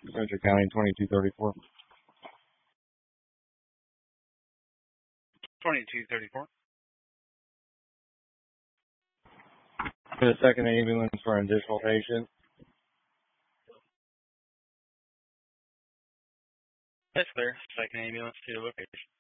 Frederick County 2234. 2234. For the second ambulance for an additional patient. That's clear. Second ambulance to your location.